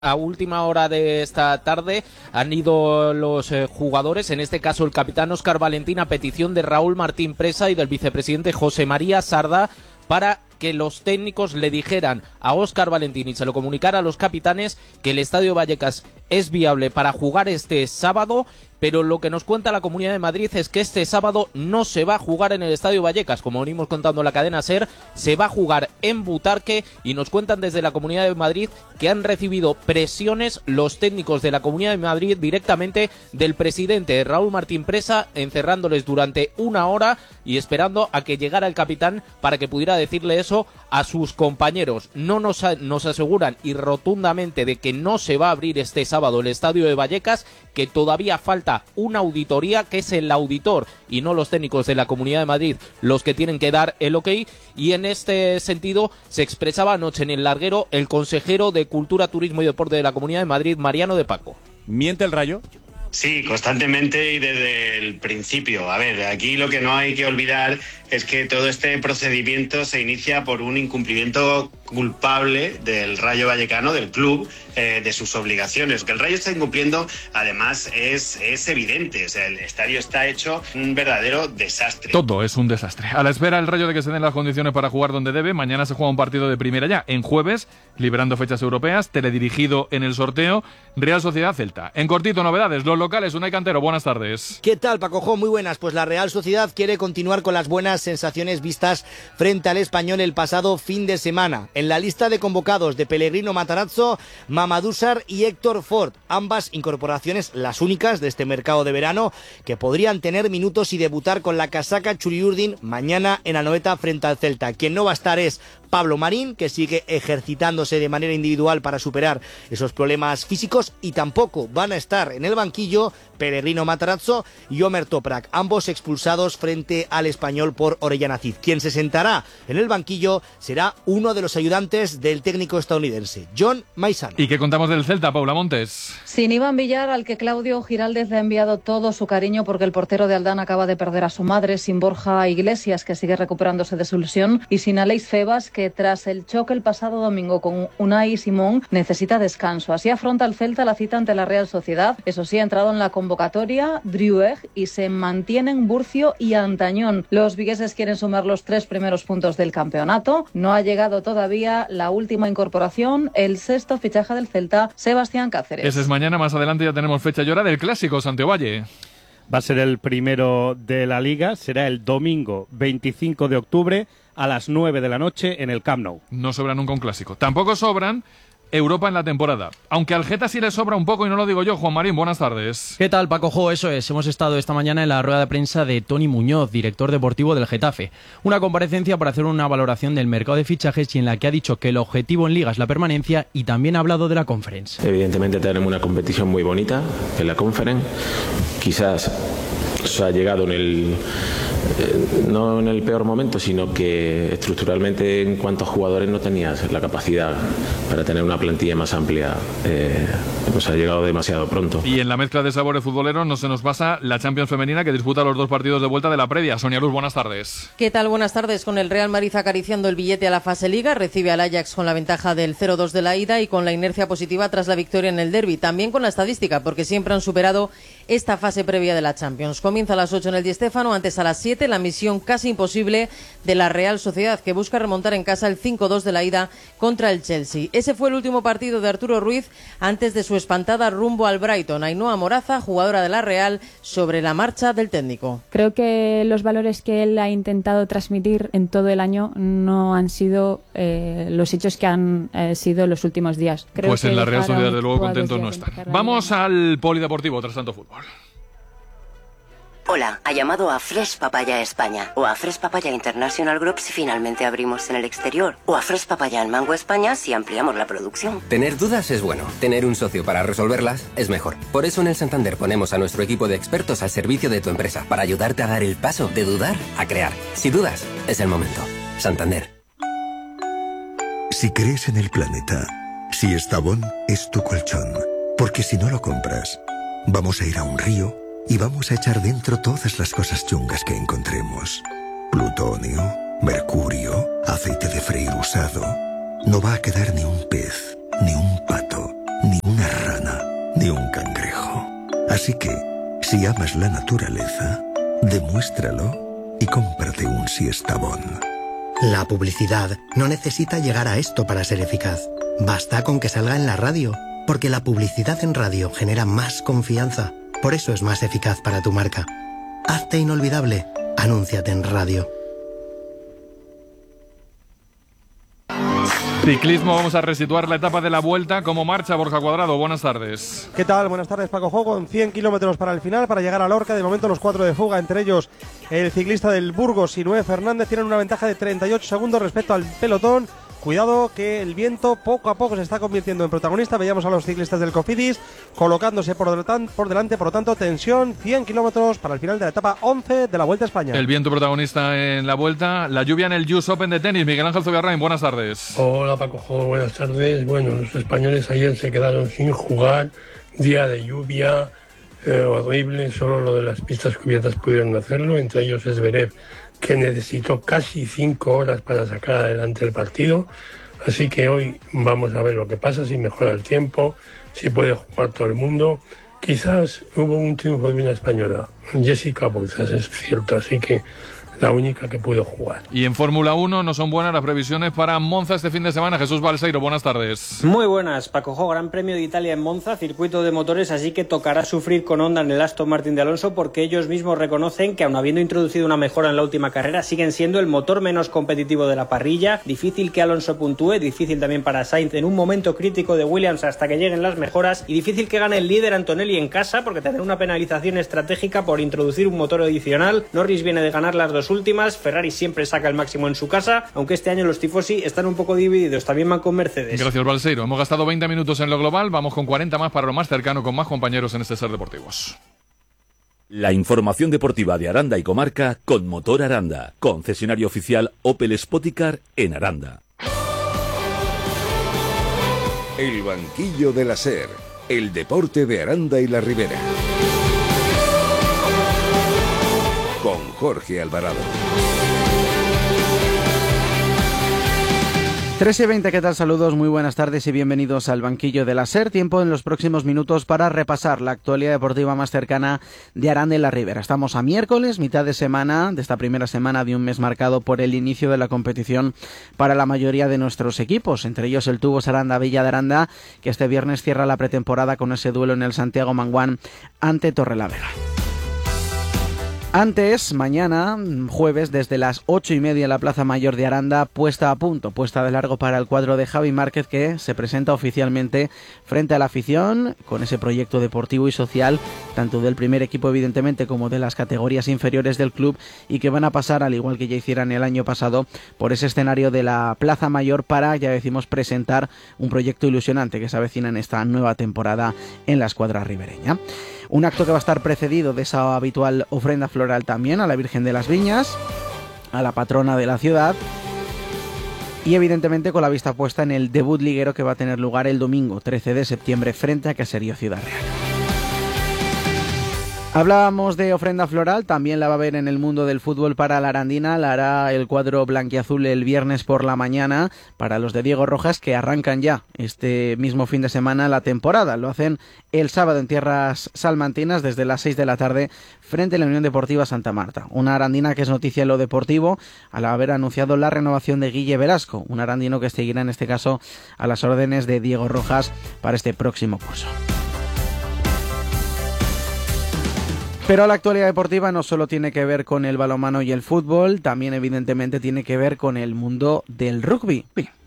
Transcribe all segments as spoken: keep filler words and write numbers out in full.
A última hora de esta tarde han ido los eh, jugadores, en este caso el capitán Óscar Valentín, a petición de Raúl Martín Presa y del vicepresidente José María Sarda, para que los técnicos le dijeran a Óscar Valentín y se lo comunicara a los capitanes que el Estadio Vallecas es viable para jugar este sábado. Pero lo que nos cuenta la Comunidad de Madrid es que este sábado no se va a jugar en el Estadio Vallecas, como venimos contando en la cadena SER, se va a jugar en Butarque, y nos cuentan desde la Comunidad de Madrid que han recibido presiones los técnicos de la Comunidad de Madrid directamente del presidente Raúl Martín Presa, encerrándoles durante una hora y esperando a que llegara el capitán para que pudiera decirle eso a sus compañeros. No nos, nos aseguran y rotundamente de que no se va a abrir este sábado el Estadio de Vallecas, que todavía falta una auditoría, que es el auditor y no los técnicos de la Comunidad de Madrid los que tienen que dar el ok, y en este sentido se expresaba anoche en el larguero el consejero de Cultura, Turismo y Deporte de la Comunidad de Madrid, Mariano de Paco. ¿Miente el Rayo? Sí, constantemente y desde el principio. A ver, aquí lo que no hay que olvidar es que todo este procedimiento se inicia por un incumplimiento culpable del Rayo Vallecano, del club, eh, de sus obligaciones. Que el Rayo está incumpliendo, además, es, es evidente. O sea, el estadio está hecho un verdadero desastre. Todo es un desastre. A la espera el Rayo de que se den las condiciones para jugar donde debe, mañana se juega un partido de primera ya. En jueves, liberando fechas europeas, teledirigido en el sorteo, Real Sociedad Celta. En cortito, novedades, los locales, Unai Cantero, buenas tardes. ¿Qué tal, Paco? Muy buenas. Pues la Real Sociedad quiere continuar con las buenas sensaciones vistas frente al Español el pasado fin de semana. En la lista de convocados de Pellegrino Matarazzo, Mamadou Sarr y Héctor Ford, ambas incorporaciones las únicas de este mercado de verano que podrían tener minutos y debutar con la casaca Churiurdin mañana en Anoeta frente al Celta. Quien no va a estar es Pablo Marín, que sigue ejercitándose de manera individual para superar esos problemas físicos, y tampoco van a estar en el banquillo Pellegrino Matarazzo y Omer Toprak, ambos expulsados frente al Español por Orellana Cid. Quien se sentará en el banquillo será uno de los ayudantes del técnico estadounidense, John Maizano. ¿Y qué contamos del Celta, Paula Montes? Sin Iván Villar, al que Claudio Giraldez le ha enviado todo su cariño porque el portero de Aldán acaba de perder a su madre, sin Borja Iglesias, que sigue recuperándose de su lesión, y sin Aleix Febas, que tras el choque el pasado domingo con Unai Simón necesita descanso. Así afronta el Celta la cita ante la Real Sociedad. Eso sí, ha entrado en la convocatoria Drioueg y se mantienen Burcio y Antañón. Los vigueses quieren sumar los tres primeros puntos del campeonato. No ha llegado todavía la última incorporación, el sexto fichaje del Celta, Sebastián Cáceres. Ese es mañana, más adelante ya tenemos fecha y hora del clásico, Santiago Valle. Va a ser el primero de la Liga, será el domingo veinticinco de octubre a las nueve de la noche en el Camp Nou. No sobra nunca un clásico. Tampoco sobran Europa en la temporada. Aunque al Geta sí le sobra un poco, y no lo digo yo. Juan Marín, buenas tardes. ¿Qué tal, Paco Jo? Eso es. Hemos estado esta mañana en la rueda de prensa de Toni Muñoz, director deportivo del Getafe. Una comparecencia para hacer una valoración del mercado de fichajes y en la que ha dicho que el objetivo en Liga es la permanencia, y también ha hablado de la Conference. Evidentemente tenemos una competición muy bonita en la Conference. Quizás se ha llegado en el... Eh, no en el peor momento, sino que estructuralmente en cuanto a jugadores no tenías la capacidad para tener una plantilla más amplia, eh, pues ha llegado demasiado pronto. Y en la mezcla de sabores futboleros no se nos pasa la Champions femenina, que disputa los dos partidos de vuelta de la previa. Sonia Luz, buenas tardes. ¿Qué tal? Buenas tardes. Con el Real Madrid acariciando el billete a la fase Liga, recibe al Ajax con la ventaja del cero dos de la ida y con la inercia positiva tras la victoria en el derbi. También con la estadística, porque siempre han superado esta fase previa de la Champions. Comienza a las ocho en el Di Stéfano, antes a las siete la misión casi imposible de la Real Sociedad, que busca remontar en casa el cinco dos de la ida contra el Chelsea. Ese fue el último partido de Arturo Ruiz antes de su espantada rumbo al Brighton. Ainhoa Moraza, jugadora de la Real, sobre la marcha del técnico. Creo que los valores que él ha intentado transmitir en todo el año no han sido eh, los hechos que han eh, sido los últimos días. Creo pues que en la Real Sociedad, de luego, contentos no están. están. Vamos al polideportivo tras tanto fútbol. Hola, ha llamado a Fresh Papaya España o a Fresh Papaya International Group si finalmente abrimos en el exterior, o a Fresh Papaya en Mango España si ampliamos la producción. Tener dudas es bueno, tener un socio para resolverlas es mejor. Por eso en el Santander ponemos a nuestro equipo de expertos al servicio de tu empresa para ayudarte a dar el paso de dudar a crear. Si dudas, es el momento. Santander. Si crees en el planeta, si Estavón es tu colchón, porque si no lo compras, vamos a ir a un río y vamos a echar dentro todas las cosas chungas que encontremos. Plutonio, mercurio, aceite de freír usado. No va a quedar ni un pez, ni un pato, de un cangrejo. Así que, si amas la naturaleza, demuéstralo y cómprate un Siestabón. La publicidad no necesita llegar a esto para ser eficaz. Basta con que salga en la radio, porque la publicidad en radio genera más confianza. Por eso es más eficaz para tu marca. Hazte inolvidable. Anúnciate en radio. Ciclismo, vamos a resituar la etapa de la Vuelta. ¿Cómo marcha Borja Cuadrado? Buenas tardes. ¿Qué tal? Buenas tardes, Paco Jo. Con cien kilómetros para el final, para llegar a Lorca. De momento los cuatro de fuga, entre ellos el ciclista del Burgos, Sinué Fernández, tienen una ventaja de treinta y ocho segundos respecto al pelotón. Cuidado que el viento poco a poco se está convirtiendo en protagonista. Veíamos a los ciclistas del Cofidis colocándose por delante, por delante, por lo tanto, tensión, cien kilómetros para el final de la etapa once de la Vuelta a España. El viento protagonista en la Vuelta, la lluvia en el U S Open de tenis. Miguel Ángel Zubiarrain, buenas tardes. Hola Paco Jo, buenas tardes. Bueno, los españoles ayer se quedaron sin jugar, día de lluvia eh, horrible, solo lo de las pistas cubiertas pudieron hacerlo, entre ellos Zverev, que necesitó casi cinco horas para sacar adelante el partido. Así que hoy vamos a ver lo que pasa, si mejora el tiempo, si puede jugar todo el mundo. Quizás hubo un triunfo de una española, Jessica Bouzas, es cierto, así que la única que pudo jugar. Y en Fórmula uno no son buenas las previsiones para Monza este fin de semana. Jesús Balseiro, buenas tardes. Muy buenas, Paco Jo. Gran Premio de Italia en Monza, circuito de motores, así que tocará sufrir con Honda en el Aston Martin de Alonso, porque ellos mismos reconocen que, aun habiendo introducido una mejora en la última carrera, siguen siendo el motor menos competitivo de la parrilla. Difícil que Alonso puntúe, difícil también para Sainz en un momento crítico de Williams hasta que lleguen las mejoras, y difícil que gane el líder Antonelli en casa, porque tendrá una penalización estratégica por introducir un motor adicional. Norris viene de ganar las dos últimas, Ferrari siempre saca el máximo en su casa, aunque este año los tifosi están un poco divididos, también van con Mercedes. Gracias, Balseiro. Hemos gastado veinte minutos en lo global, vamos con cuarenta más para lo más cercano, con más compañeros en este Ser Deportivos. La información deportiva de Aranda y Comarca con Motor Aranda, concesionario oficial Opel Spoticar en Aranda. El banquillo de la Ser, el deporte de Aranda y la Ribera. Con Jorge Alvarado. tres y veinte, ¿qué tal? Saludos, muy buenas tardes y bienvenidos al banquillo de la SER. Tiempo en los próximos minutos para repasar la actualidad deportiva más cercana de Aranda y la Ribera. Estamos a miércoles, mitad de semana, de esta primera semana de un mes marcado por el inicio de la competición para la mayoría de nuestros equipos, entre ellos el Tubos Aranda Villa de Aranda, que este viernes cierra la pretemporada con ese duelo en el Santiago Manguán ante Torrelavega. Antes, mañana, jueves, desde las ocho y media en la Plaza Mayor de Aranda, puesta a punto, puesta de largo para el cuadro de Javi Márquez, que se presenta oficialmente frente a la afición con ese proyecto deportivo y social, tanto del primer equipo evidentemente como de las categorías inferiores del club, y que van a pasar, al igual que ya hicieran el año pasado, por ese escenario de la Plaza Mayor para, ya decimos, presentar un proyecto ilusionante que se avecina en esta nueva temporada en la escuadra ribereña. Un acto que va a estar precedido de esa habitual ofrenda floral también a la Virgen de las Viñas, a la patrona de la ciudad, y evidentemente con la vista puesta en el debut liguero que va a tener lugar el domingo trece de septiembre frente a Caserío Ciudad Real. Hablábamos de ofrenda floral, también la va a haber en el mundo del fútbol para la arandina, la hará el cuadro blanquiazul el viernes por la mañana para los de Diego Rojas, que arrancan ya este mismo fin de semana la temporada. Lo hacen el sábado en tierras salmantinas desde las seis de la tarde frente a la Unión Deportiva Santa Marta. Una arandina que es noticia en lo deportivo al haber anunciado la renovación de Guille Velasco, un arandino que seguirá en este caso a las órdenes de Diego Rojas para este próximo curso. Pero la actualidad deportiva no solo tiene que ver con el balonmano y el fútbol, también evidentemente tiene que ver con el mundo del rugby.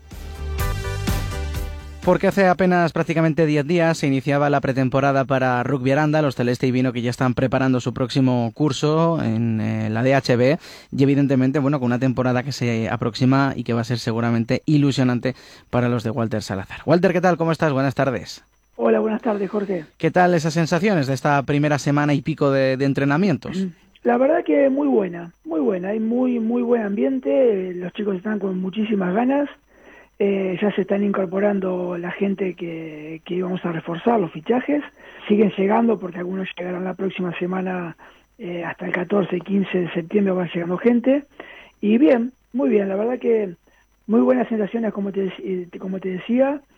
Porque hace apenas prácticamente diez días se iniciaba la pretemporada para Rugby Aranda, los Celeste y Vino que ya están preparando su próximo curso en eh, la D H B, y evidentemente, bueno, con una temporada que se aproxima y que va a ser seguramente ilusionante para los de Walter Salazar. Walter, ¿qué tal? ¿Cómo estás? Buenas tardes. Hola, buenas tardes, Jorge. ¿Qué tal esas sensaciones de esta primera semana y pico de, de entrenamientos? La verdad que muy buena, muy buena. Hay muy muy buen ambiente, los chicos están con muchísimas ganas, eh, ya se están incorporando la gente que, que íbamos a reforzar, los fichajes. Siguen llegando porque algunos llegarán la próxima semana, eh, hasta el catorce y quince de septiembre van llegando gente. Y bien, muy bien, la verdad que muy buenas sensaciones, como te, como te decía.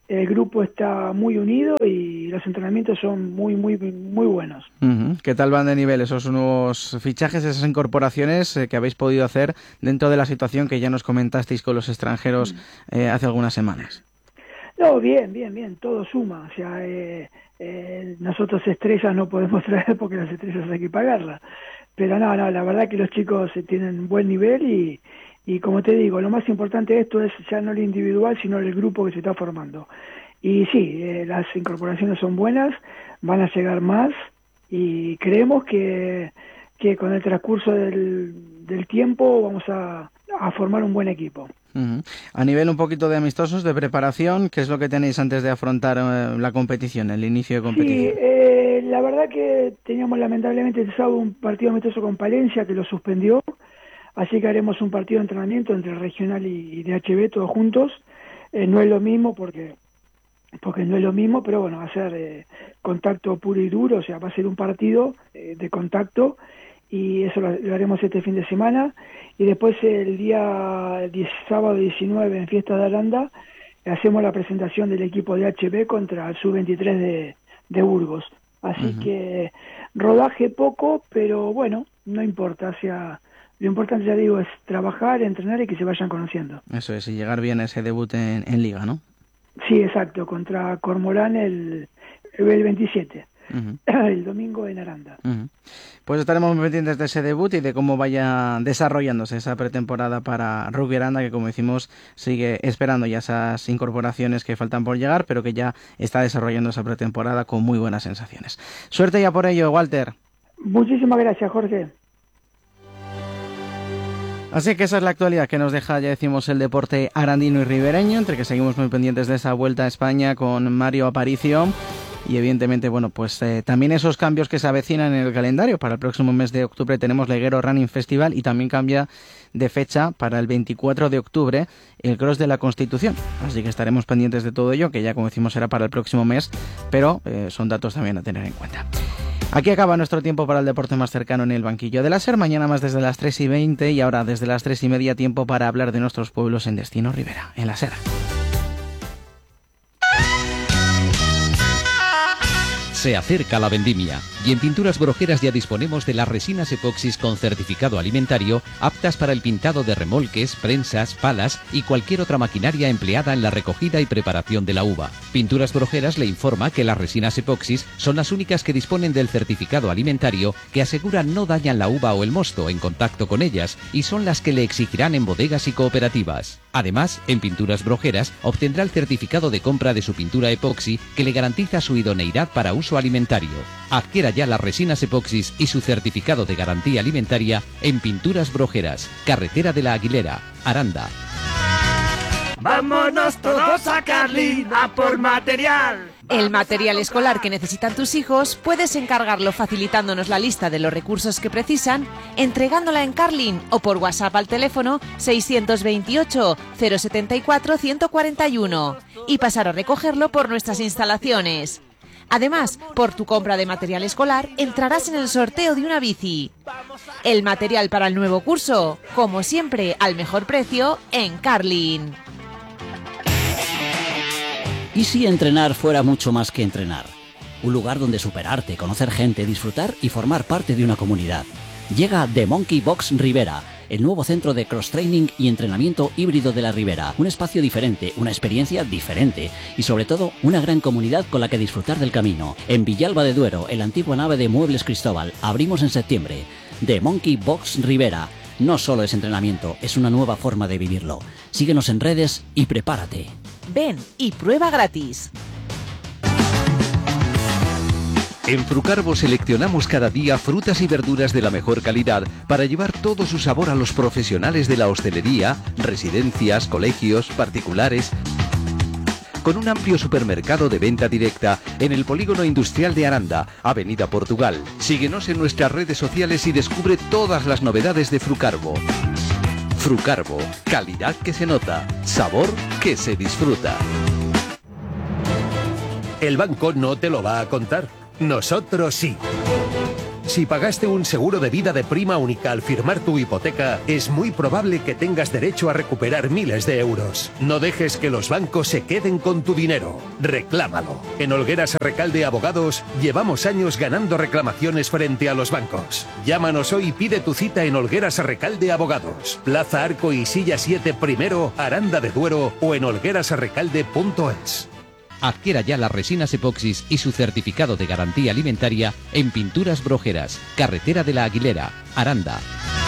el grupo está muy unido y los entrenamientos son muy, muy, muy buenos. Uh-huh. ¿Qué tal van de nivel esos nuevos fichajes, esas incorporaciones eh, que habéis podido hacer dentro de la situación que ya nos comentasteis con los extranjeros eh, hace algunas semanas? No, bien, bien, bien, todo suma. O sea, eh, eh, nosotros estrellas no podemos traer porque las estrellas hay que pagarlas. Pero no, no, la verdad que los chicos tienen buen nivel y... Y como te digo, lo más importante de esto es ya no el individual, sino el grupo que se está formando. Y sí, eh, las incorporaciones son buenas, van a llegar más y creemos que, que con el transcurso del, del tiempo vamos a, a formar un buen equipo. Uh-huh. A nivel un poquito de amistosos, de preparación, ¿qué es lo que tenéis antes de afrontar eh, la competición, el inicio de competición? Sí, eh, la verdad que teníamos lamentablemente el sábado un partido amistoso con Palencia que lo suspendió. Así que haremos un partido de entrenamiento entre regional y, y D H B todos juntos. Eh, no es lo mismo porque porque no es lo mismo, pero bueno, va a ser eh, contacto puro y duro, o sea, va a ser un partido eh, de contacto y eso lo, lo haremos este fin de semana. Y después el día diez, sábado diecinueve en Fiesta de Aranda hacemos la presentación del equipo de H B contra el sub veintitrés de, de Burgos. Así uh-huh. que rodaje poco, pero bueno, no importa, o sea... Lo importante, ya digo, es trabajar, entrenar y que se vayan conociendo. Eso es, y llegar bien a ese debut en, en Liga, ¿no? Sí, exacto, contra Cormorán el, el veintisiete, uh-huh. el domingo en Aranda. Uh-huh. Pues estaremos muy pendientes de ese debut y de cómo vaya desarrollándose esa pretemporada para Rugby Aranda, que como decimos sigue esperando ya esas incorporaciones que faltan por llegar, pero que ya está desarrollando esa pretemporada con muy buenas sensaciones. Suerte ya por ello, Walter. Muchísimas gracias, Jorge. Así que esa es la actualidad que nos deja, ya decimos, el deporte arandino y ribereño, entre que seguimos muy pendientes de esa vuelta a España con Mario Aparicio y evidentemente, bueno, pues eh, también esos cambios que se avecinan en el calendario. Para el próximo mes de octubre tenemos Leguero Running Festival y también cambia de fecha para el veinticuatro de octubre el Cross de la Constitución. Así que estaremos pendientes de todo ello, que ya como decimos será para el próximo mes, pero eh, son datos también a tener en cuenta. Aquí acaba nuestro tiempo para el deporte más cercano en el banquillo de la SER. Mañana más desde las tres y veinte y ahora desde las tres y media tiempo para hablar de nuestros pueblos en Destino Ribera, en la SER. Se acerca la vendimia y en Pinturas Brojeras ya disponemos de las resinas epoxis con certificado alimentario aptas para el pintado de remolques, prensas, palas y cualquier otra maquinaria empleada en la recogida y preparación de la uva. Pinturas Brojeras le informa que las resinas epoxis son las únicas que disponen del certificado alimentario que aseguran no dañan la uva o el mosto en contacto con ellas y son las que le exigirán en bodegas y cooperativas. Además, en Pinturas Brojeras obtendrá el certificado de compra de su pintura epoxi que le garantiza su idoneidad para uso alimentario. Adquiera ya las resinas epoxis y su certificado de garantía alimentaria en Pinturas Brojeras, carretera de la Aguilera, Aranda. ¡Vámonos todos a Carlin a por material! El material escolar que necesitan tus hijos puedes encargarlo facilitándonos la lista de los recursos que precisan, entregándola en Carlin o por WhatsApp al teléfono seiscientos veintiocho, cero setenta y cuatro, ciento cuarenta y uno y pasar a recogerlo por nuestras instalaciones. Además, por tu compra de material escolar entrarás en el sorteo de una bici. El material para el nuevo curso, como siempre, al mejor precio en Carlin. ¿Y si entrenar fuera mucho más que entrenar? Un lugar donde superarte, conocer gente, disfrutar y formar parte de una comunidad. Llega The Monkey Box Ribera, el nuevo centro de cross-training y entrenamiento híbrido de la Ribera. Un espacio diferente, una experiencia diferente y sobre todo una gran comunidad con la que disfrutar del camino. En Villalba de Duero, en la antigua nave de Muebles Cristóbal, abrimos en septiembre. The Monkey Box Ribera. No solo es entrenamiento, es una nueva forma de vivirlo. Síguenos en redes y prepárate. Ven y prueba gratis. En Frucarvo seleccionamos cada día frutas y verduras de la mejor calidad para llevar todo su sabor a los profesionales de la hostelería, residencias, colegios, particulares. Con un amplio supermercado de venta directa en el Polígono Industrial de Aranda, Avenida Portugal. Síguenos en nuestras redes sociales y descubre todas las novedades de Frucarvo. Frucarvo, calidad que se nota, sabor que se disfruta. El banco no te lo va a contar. Nosotros sí. Si pagaste un seguro de vida de prima única al firmar tu hipoteca, es muy probable que tengas derecho a recuperar miles de euros. No dejes que los bancos se queden con tu dinero. Reclámalo. En Olgueras Recalde Abogados llevamos años ganando reclamaciones frente a los bancos. Llámanos hoy y pide tu cita en Olgueras Recalde Abogados. Plaza Arco y Silla siete Primero, Aranda de Duero o en olgueras recalde punto es. Adquiera ya las resinas epoxis y su certificado de garantía alimentaria en Pinturas Brojeras, Carretera de la Aguilera, Aranda.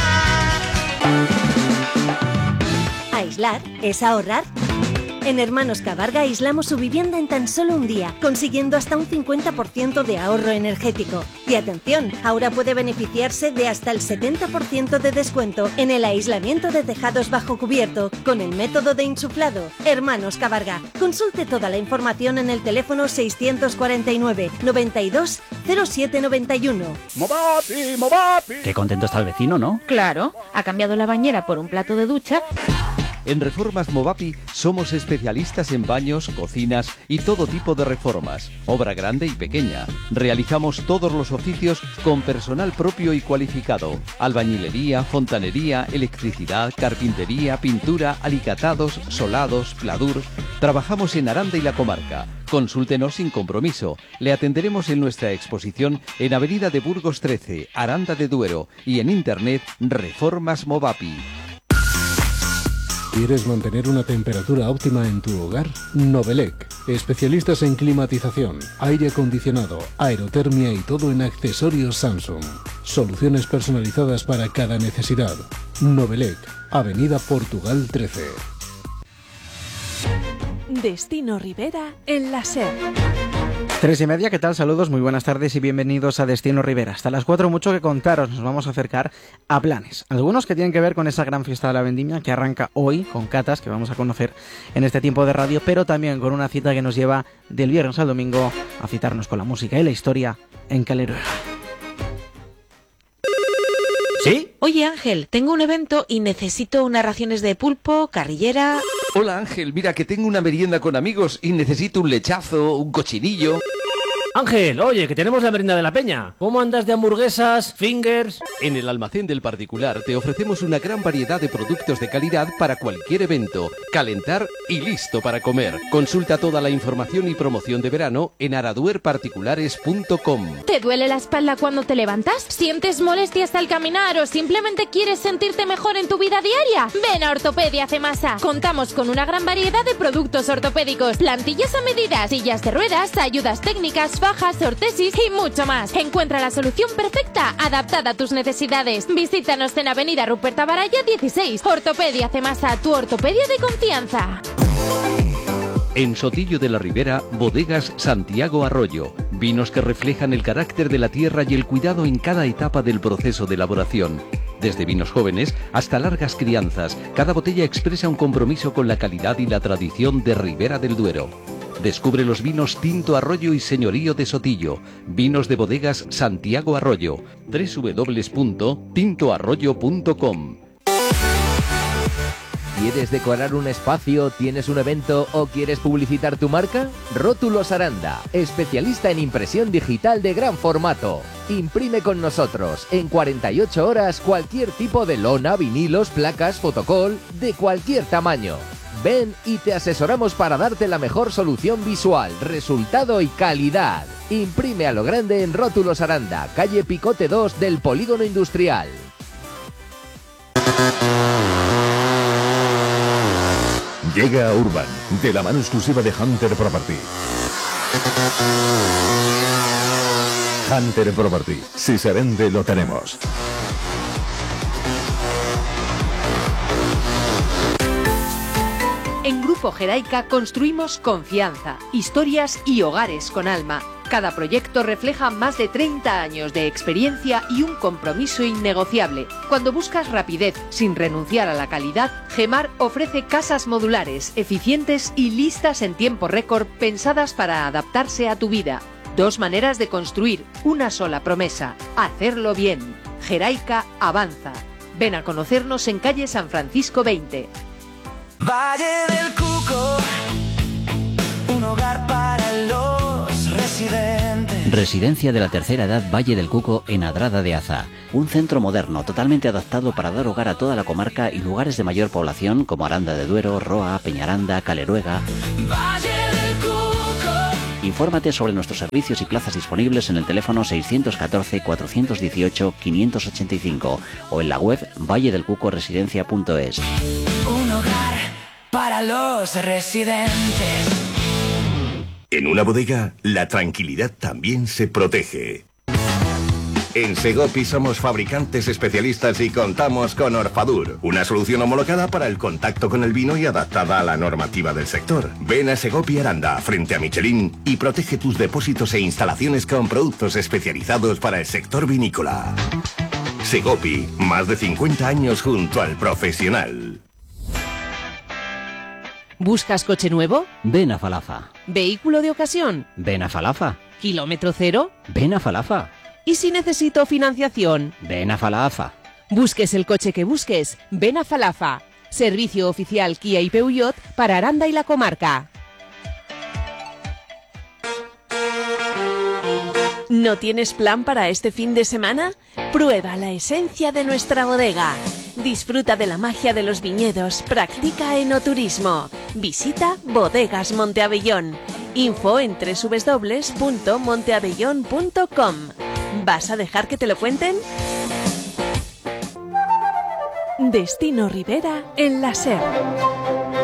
Aislar es ahorrar. En Hermanos Cabarga aislamos su vivienda en tan solo un día, consiguiendo hasta un cincuenta por ciento de ahorro energético. Y atención, ahora puede beneficiarse de hasta el setenta por ciento de descuento en el aislamiento de tejados bajo cubierto con el método de insuflado. Hermanos Cabarga. Consulte toda la información en el teléfono seiscientos cuarenta y nueve, noventa y dos, cero siete noventa y uno. ¡Movapi, Movapi! Qué contento está el vecino, ¿no? Claro, ha cambiado la bañera por un plato de ducha. En Reformas Movapi somos especialistas en baños, cocinas y todo tipo de reformas, obra grande y pequeña. Realizamos todos los oficios con personal propio y cualificado. Albañilería, fontanería, electricidad, carpintería, pintura, alicatados, solados, pladur. Trabajamos en Aranda y la comarca. Consúltenos sin compromiso. Le atenderemos en nuestra exposición en Avenida de Burgos trece, Aranda de Duero y en internet Reformas Movapi. ¿Quieres mantener una temperatura óptima en tu hogar? Novelec, especialistas en climatización, aire acondicionado, aerotermia y todo en accesorios Samsung. Soluciones personalizadas para cada necesidad. Novelec, Avenida Portugal trece. Destino Rivera en la SER. Tres y media, ¿qué tal? Saludos, muy buenas tardes y bienvenidos a Destino Rivera. Hasta las cuatro, mucho que contaros, nos vamos a acercar a planes. Algunos que tienen que ver con esa gran fiesta de la vendimia que arranca hoy con catas que vamos a conocer en este tiempo de radio, pero también con una cita que nos lleva del viernes al domingo a citarnos con la música y la historia en Caleruega. ¿Sí? Oye Ángel, tengo un evento y necesito unas raciones de pulpo, carrillera... Hola Ángel, mira que tengo una merienda con amigos y necesito un lechazo, un cochinillo... Ángel, oye, que tenemos la merienda de la peña. ¿Cómo andas de hamburguesas, fingers? En el almacén del particular te ofrecemos una gran variedad de productos de calidad para cualquier evento, calentar y listo para comer. Consulta toda la información y promoción de verano en araduer particulares punto com. ¿Te duele la espalda cuando te levantas? ¿Sientes molestias al caminar o simplemente quieres sentirte mejor en tu vida diaria? Ven a Ortopedia Cemasa. Contamos con una gran variedad de productos ortopédicos, plantillas a medida, sillas de ruedas, ayudas técnicas, fajas, ortesis y mucho más. Encuentra la solución perfecta, adaptada a tus necesidades. Visítanos en Avenida Ruperta Baraya dieciséis. Ortopedia Cemasa, tu ortopedia de confianza. En Sotillo de la Ribera, Bodegas Santiago Arroyo. Vinos que reflejan el carácter de la tierra y el cuidado en cada etapa del proceso de elaboración. Desde vinos jóvenes hasta largas crianzas, cada botella expresa un compromiso con la calidad y la tradición de Ribera del Duero. Descubre los vinos Tinto Arroyo y Señorío de Sotillo. Vinos de Bodegas Santiago Arroyo. doble u doble u doble u punto tinto arroyo punto com. ¿Quieres decorar un espacio, tienes un evento o quieres publicitar tu marca? Rótulos Aranda, especialista en impresión digital de gran formato. Imprime con nosotros en cuarenta y ocho horas cualquier tipo de lona, vinilos, placas, fotocol, de cualquier tamaño. Ven y te asesoramos para darte la mejor solución visual, resultado y calidad. Imprime a lo grande en Rótulos Aranda, calle Picote dos del Polígono Industrial. Llega a Urban, de la mano exclusiva de Hunter Property. Hunter Property, si se vende lo tenemos. En Grupo Jeraica construimos confianza, historias y hogares con alma. Cada proyecto refleja más de treinta años de experiencia y un compromiso innegociable. Cuando buscas rapidez sin renunciar a la calidad, Gemar ofrece casas modulares, eficientes y listas en tiempo récord, pensadas para adaptarse a tu vida. Dos maneras de construir, una sola promesa: hacerlo bien. Jeraica avanza. Ven a conocernos en calle San Francisco veinte. Valle del Cuco, un hogar para los residentes. Residencia de la Tercera Edad Valle del Cuco en Adrada de Aza. Un centro moderno totalmente adaptado para dar hogar a toda la comarca y lugares de mayor población como Aranda de Duero, Roa, Peñaranda, Caleruega. Valle del Cuco. Infórmate sobre nuestros servicios y plazas disponibles en el teléfono seiscientos catorce, cuatrocientos dieciocho, quinientos ochenta y cinco o en la web valle del cuco residencia punto es. Un hogar para los residentes. En una bodega, la tranquilidad también se protege. En Segopi somos fabricantes especialistas y contamos con Orfadur, una solución homologada para el contacto con el vino y adaptada a la normativa del sector. Ven a Segopi Aranda, frente a Michelin, y protege tus depósitos e instalaciones con productos especializados para el sector vinícola. Segopi, más de cincuenta años junto al profesional. ¿Buscas coche nuevo? Ven a Falafa. ¿Vehículo de ocasión? Ven a Falafa. ¿Kilómetro cero? Ven a Falafa. ¿Y si necesito financiación? Ven a Falafa. Busques el coche que busques, ven a Falafa. Servicio oficial Kia y Peugeot para Aranda y la comarca. ¿No tienes plan para este fin de semana? Prueba la esencia de nuestra bodega. Disfruta de la magia de los viñedos, practica enoturismo. Visita Bodegas Monteabellón. Info en doble u doble u doble u punto monteabellón punto com. ¿Vas a dejar que te lo cuenten? Destino Rivera en la SER.